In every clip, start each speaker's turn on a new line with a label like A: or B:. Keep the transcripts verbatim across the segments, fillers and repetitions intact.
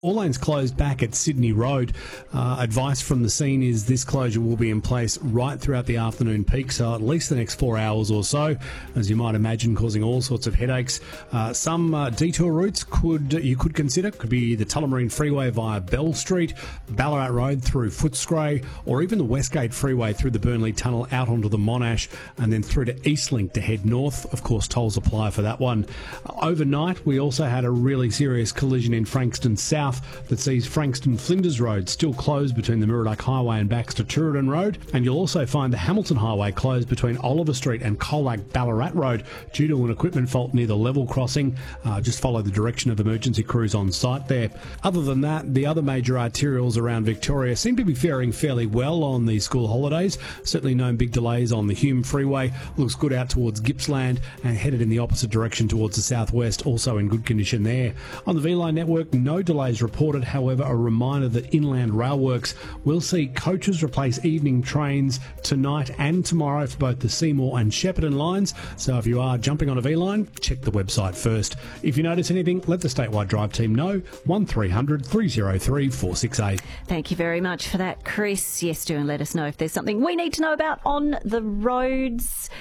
A: All lanes closed back at Sydney Road. Uh, advice from the scene is this closure will be in place right throughout the afternoon peak, so at least the next four hours or so, as you might imagine, causing all sorts of headaches. Uh, some uh, detour routes could you could consider could be the Tullamarine Freeway via Bell Street, Ballarat Road through Footscray, or even the Westgate Freeway through the Burnley Tunnel out onto the Monash, and then through to Eastlink to head north. Of course, tolls apply for that one. Uh, overnight, we also had a really serious collision in Frankston South that sees Frankston Flinders Road still closed between the Murdoch Highway and Baxter Tooradin Road, and you'll also find the Hamilton Highway closed between Oliver Street and Colac Ballarat Road due to an equipment fault near the level crossing. Uh, just follow the direction of emergency crews on site there. Other than that, the other major arterials around Victoria seem to be faring fairly well on the school holidays. Certainly no big delays on the Hume Freeway. Looks good out towards Gippsland and headed in the opposite direction towards the southwest, also in good condition there. On the V-Line network, no delays reported. However, a reminder that Inland Rail Works will see coaches replace evening trains tonight and tomorrow for both the Seymour and Shepparton lines. So if you are jumping on a V-Line, check the website first. If you notice anything, let the Statewide Drive team know. one three hundred three oh three four six eight.
B: Thank you very much for that, Chris. Yes, do and let us know if there's something we need to know about on the roads.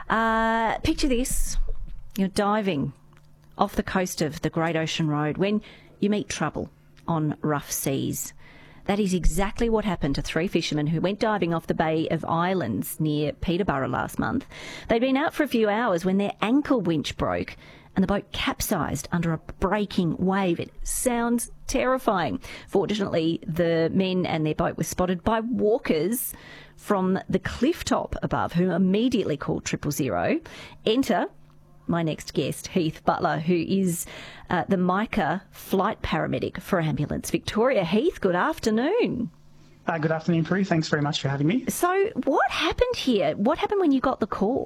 B: Uh, picture this. You're diving off the coast of the Great Ocean Road when you meet trouble on rough seas. That is exactly what happened to three fishermen who went diving off the Bay of Islands near Peterborough last month. They'd been out for a few hours when their ankle winch broke and the boat capsized under a breaking wave. It sounds terrifying. Fortunately, the men and their boat were spotted by walkers from the cliff top above, who immediately called triple zero. Enter my next guest, Heath Butler, who is uh, the MICA flight paramedic for Ambulance Victoria. Heath, good afternoon.
C: Uh, good afternoon, Prue. Thanks very much for having me.
B: So what happened here? What happened when you got the call?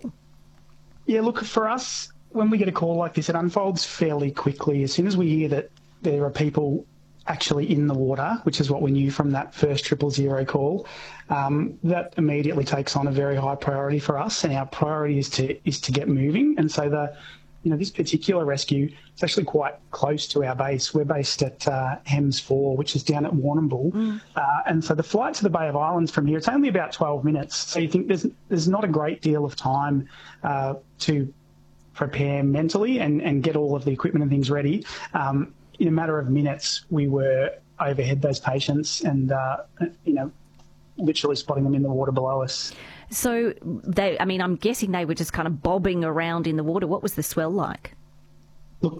C: Yeah, look, for us, when we get a call like this, it unfolds fairly quickly. As soon as we hear that there are people actually in the water, which is what we knew from that first triple zero call, um, that immediately takes on a very high priority for us, and our priority is to is to get moving. And so the, you know, this particular rescue is actually quite close to our base. We're based at uh, Hems four, which is down at Warrnambool, mm. uh, and so the flight to the Bay of Islands from here, it's only about twelve minutes. So you think there's there's not a great deal of time uh, to prepare mentally and, and get all of the equipment and things ready. Um, in a matter of minutes, we were overhead those patients and, uh, you know, literally spotting them in the water below us.
B: So, they, I mean, I'm guessing they were just kind of bobbing around in the water. What was the swell like?
C: Look,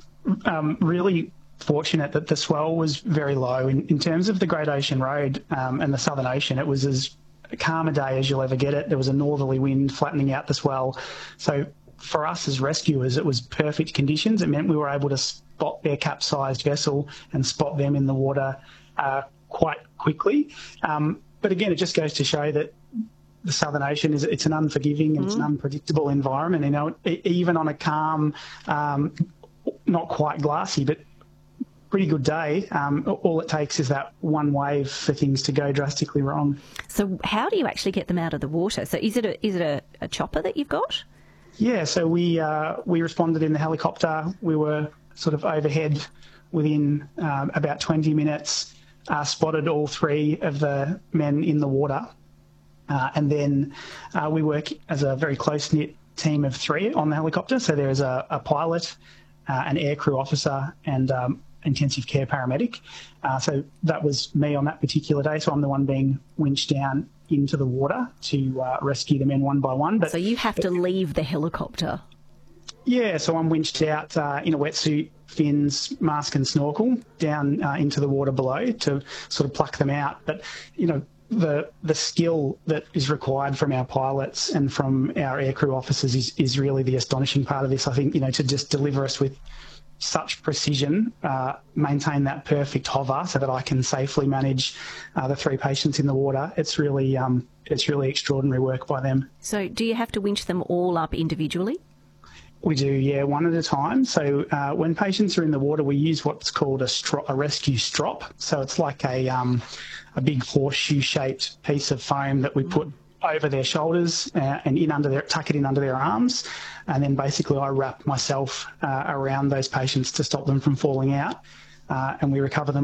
C: um, really fortunate that the swell was very low. In, in terms of the Great Ocean Road um, and the Southern Ocean, it was as calm a day as you'll ever get it. There was a northerly wind flattening out the swell. So for us as rescuers, it was perfect conditions. It meant we were able to spot their capsized vessel and spot them in the water uh, quite quickly. Um, but again, it just goes to show that the Southern Ocean is it's an unforgiving and mm. it's an unpredictable environment. You know, even on a calm, um, not quite glassy, but pretty good day, um, all it takes is that one wave for things to go drastically wrong.
B: So how do you actually get them out of the water? So is it a, is it a, a chopper that you've got?
C: Yeah, so we uh, we responded in the helicopter. We were sort of overhead within um, about twenty minutes, uh, spotted all three of the men in the water. Uh, and then uh, we work as a very close-knit team of three on the helicopter. So there is a, a pilot, uh, an aircrew officer, and um, intensive care paramedic. Uh, so that was me on that particular day. So I'm the one being winched down into the water to uh, rescue the men one by one. But
B: so you have to leave the helicopter?
C: Yeah, so I'm winched out uh, in a wetsuit, fins, mask and snorkel down uh, into the water below to sort of pluck them out. But, you know, the the skill that is required from our pilots and from our aircrew officers is, is really the astonishing part of this. I think, you know, to just deliver us with such precision, uh, maintain that perfect hover so that I can safely manage uh, the three patients in the water. It's really, um, it's really extraordinary work by them.
B: So do you have to winch them all up individually?
C: We do, yeah, one at a time. So uh, when patients are in the water, we use what's called a, stro- a rescue strop. So it's like a, um, a big horseshoe-shaped piece of foam that we put over their shoulders uh, and in under their, tuck it in under their arms. And then basically I wrap myself uh, around those patients to stop them from falling out uh, and we recover them